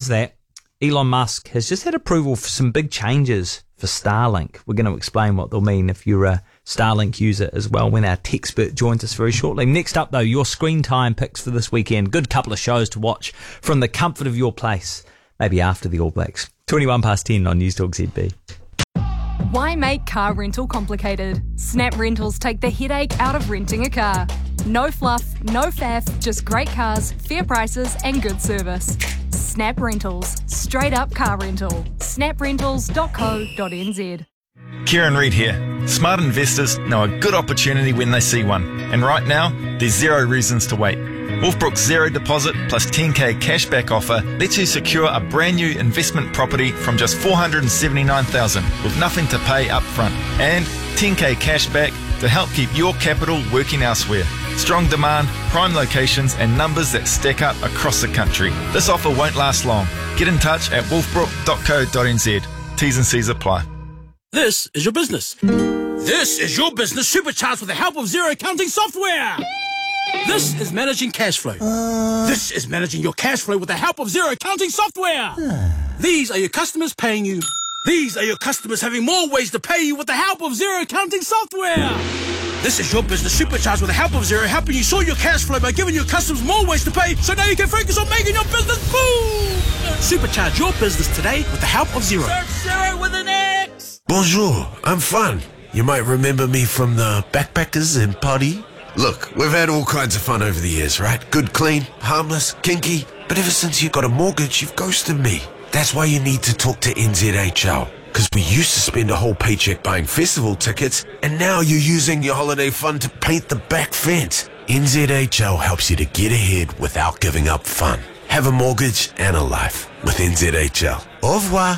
that, Elon Musk has just had approval for some big changes for Starlink. We're going to explain what they'll mean if you're a Starlink user as well when our techspert joins us very shortly. Next up, though, your screen time picks for this weekend. Good couple of shows to watch from the comfort of your place, maybe after the All Blacks. 10 on News Talk ZB. Why make car rental complicated? Snap Rentals take the headache out of renting a car. No fluff, no faff, just great cars, fair prices and good service. Snap Rentals. Straight up car rental. snaprentals.co.nz. Kieran Reid here. Smart investors know a good opportunity when they see one. And right now, there's 0 reasons to wait. Wolfbrook's zero deposit plus 10k cashback offer lets you secure a brand new investment property from just $479,000 with nothing to pay up front. And 10k cashback to help keep your capital working elsewhere. Strong demand, prime locations and numbers that stack up across the country. This offer won't last long. Get in touch at wolfbrook.co.nz. T's and C's apply. This is your business. This is your business supercharged with the help of Xero accounting software. This is managing cash flow. This is managing your cash flow with the help of Xero accounting software. These are your customers paying you. These are your customers having more ways to pay you with the help of Xero accounting software. This is your business supercharged with the help of Xero, helping you sort your cash flow by giving your customers more ways to pay, so now you can focus on making your business boom. Supercharge your business today with the help of Xero. Search Xero with an X. Bonjour, I'm Fun. You might remember me from the Backpackers and Party. Look, we've had all kinds of fun over the years, right? Good, clean, harmless, kinky. But ever since you got a mortgage, you've ghosted me. That's why you need to talk to NZHL. Because we used to spend a whole paycheck buying festival tickets, and now you're using your holiday fund to paint the back fence. NZHL helps you to get ahead without giving up fun. Have a mortgage and a life with NZHL. Au revoir.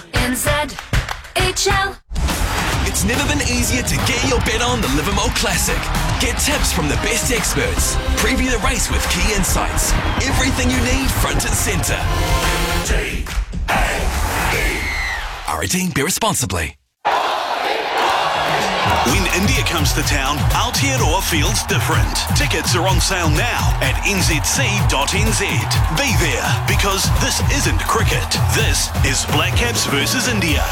NZHL. It's never been easier to get your bet on the Livermore Classic. Get tips from the best experts. Preview the race with key insights. Everything you need front and centre. R18, be responsibly. When India comes to town, Aotearoa feels different. Tickets are on sale now at nzc.nz. Be there, because this isn't cricket. This is Black Caps versus India.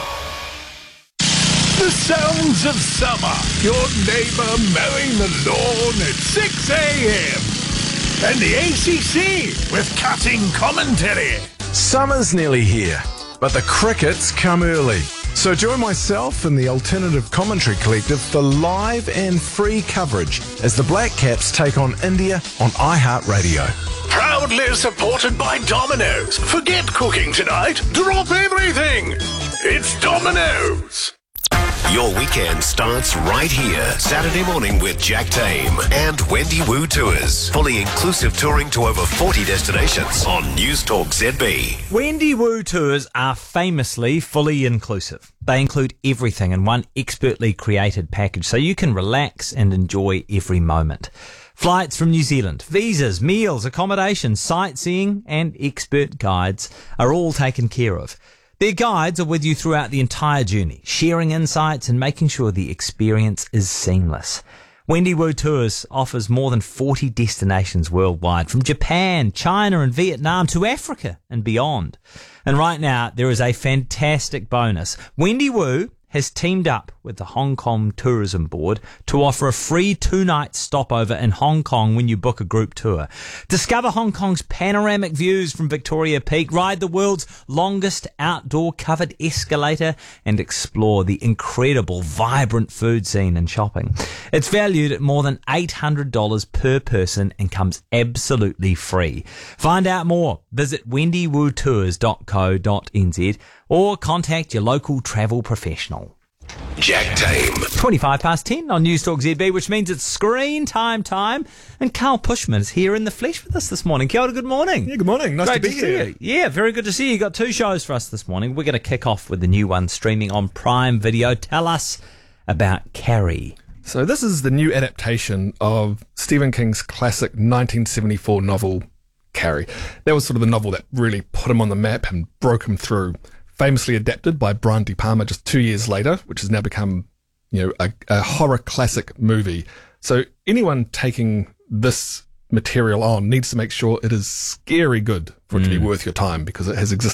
The sounds of summer. Your neighbour mowing the lawn at 6 a.m. And the ACC with cutting commentary. Summer's nearly here, but the crickets come early. So join myself and the Alternative Commentary Collective for live and free coverage as the Black Caps take on India on iHeartRadio. Proudly supported by Domino's. Forget cooking tonight. Drop everything. It's Domino's. Your weekend starts right here. Saturday morning with Jack Tame and Wendy Wu Tours. Fully inclusive touring to over 40 destinations on News Talk ZB. Wendy Wu Tours are famously fully inclusive. They include everything in one expertly created package, so you can relax and enjoy every moment. Flights from New Zealand, visas, meals, accommodation, sightseeing and expert guides are all taken care of. Their guides are with you throughout the entire journey, sharing insights and making sure the experience is seamless. Wendy Wu Tours offers more than 40 destinations worldwide, from Japan, China and Vietnam to Africa and beyond. And right now, there is a fantastic bonus. Wendy Wu has teamed up with the Hong Kong Tourism Board to offer a free 2-night stopover in Hong Kong when you book a group tour. Discover Hong Kong's panoramic views from Victoria Peak, ride the world's longest outdoor covered escalator, and explore the incredible, vibrant food scene and shopping. It's valued at more than $800 per person and comes absolutely free. Find out more. Visit wendywutours.co.nz or contact your local travel professional. Jack Tame. 10 on News Talk ZB, which means it's screen time. And Carl Pushman is here in the flesh with us this morning. Kia ora, good morning. Yeah, good morning. Nice Great to be here. Yeah, very good to see you. You got 2 shows for us this morning. We're going to kick off with the new one streaming on Prime Video. Tell us about Carrie. So this is the new adaptation of Stephen King's classic 1974 novel, Carrie. That was sort of the novel that really put him on the map and broke him through. Famously adapted by Brian De Palma just 2 years later, which has now become, a horror classic movie. So anyone taking this material on needs to make sure it is scary good for it to be worth your time, because it has existed